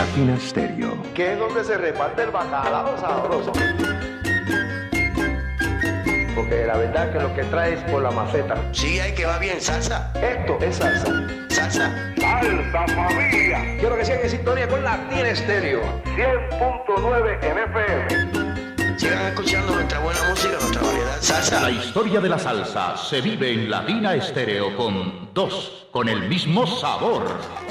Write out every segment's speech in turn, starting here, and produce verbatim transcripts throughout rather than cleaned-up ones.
Latina Stereo. Que es donde se reparte el bacalao sabroso. Porque la verdad que lo que trae es por la maceta. Sí, hay que va bien, salsa. Esto es salsa. Salsa. Salsa familia. Quiero que sigan en sintonía con Latina Stereo. cien punto nueve en F M. Sigan escuchando nuestra buena música, nuestra variedad. Salsa. La historia de la salsa se vive en Latina Stereo con dos, con el mismo sabor.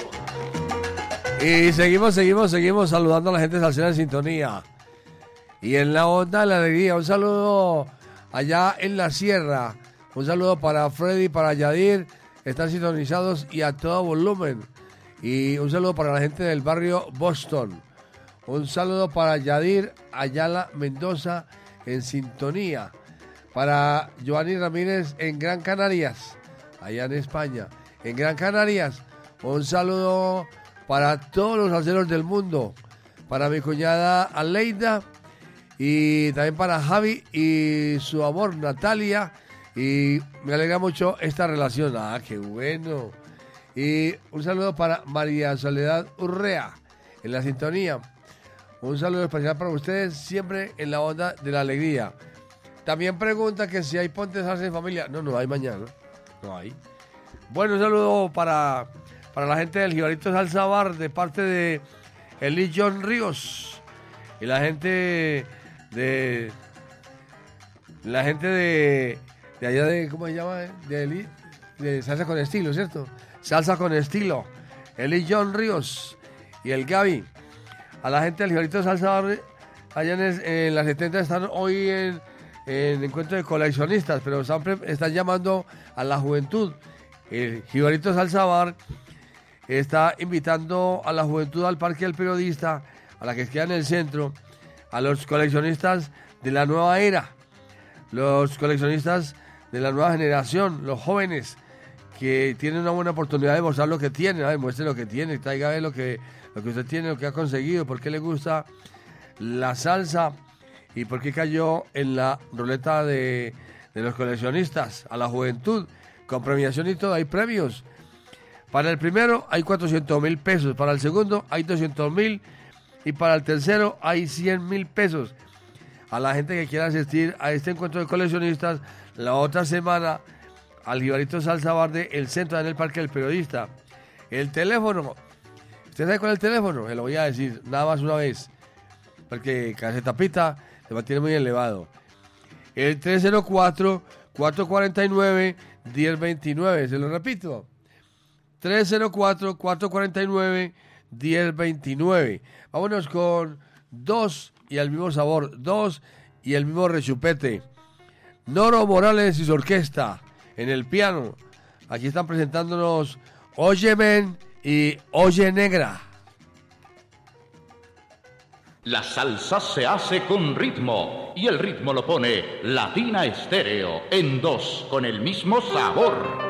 Y seguimos, seguimos, seguimos saludando a la gente salsera en sintonía. Y en la onda de la alegría, un saludo allá en la sierra. Un saludo para Freddy, para Yadir, están sintonizados y a todo volumen. Y un saludo para la gente del barrio Boston. Un saludo para Yadir Ayala Mendoza en sintonía. Para Joanny Ramírez en Gran Canarias, allá en España. En Gran Canarias, un saludo para todos los salseros del mundo. Para mi cuñada Aleida y también para Javi y su amor Natalia. Y me alegra mucho esta relación. Ah, qué bueno. Y un saludo para María Soledad Urrea en la sintonía. Un saludo especial para ustedes, siempre en la onda de la alegría. También pregunta que si hay Ponte Salsa en familia. No, no hay mañana. No hay. Bueno, un saludo para, para la gente del Jibarito Salsa Bar de parte de Eli John Ríos. Y la gente de... La gente de... De allá de, ¿cómo se llama? De, Eli, de Salsa con Estilo, ¿cierto? Salsa con Estilo. Eli John Ríos y el Gaby. A la gente del Jibarito Salsa Bar, allá en, en las setenta están hoy en, en encuentro de coleccionistas, pero siempre están llamando a la juventud. El Jibarito Salsa Bar está invitando a la juventud al Parque del Periodista, a la que queda en el centro, a los coleccionistas de la nueva era, los coleccionistas de la nueva generación, los jóvenes que tienen una buena oportunidad de mostrar lo que tienen. A ver, muestre lo que tiene, traiga a ver lo que, lo que usted tiene, lo que ha conseguido, por qué le gusta la salsa y por qué cayó en la ruleta de, de los coleccionistas, a la juventud, con premiación y todo, hay premios. Para el primero hay cuatrocientos mil pesos, para el segundo hay doscientos mil y para el tercero hay cien mil pesos. A la gente que quiera asistir a este encuentro de coleccionistas la otra semana al Jibarito Salsa Bar de El Centro, en el Parque del Periodista. El teléfono, ¿usted sabe cuál es el teléfono? Se lo voy a decir nada más una vez, porque Casetapita se mantiene muy elevado. El tres cero cuatro, cuatro cuatro nueve, uno cero dos nueve, se lo repito. tres cero cuatro, cuatro cuatro nueve, uno cero dos nueve. Vámonos con dos y el mismo sabor, dos y el mismo rechupete. Noro Morales y su orquesta en el piano. Aquí están presentándonos Oye Men y Oye Negra. La salsa se hace con ritmo y el ritmo lo pone Latina Stereo en dos con el mismo sabor.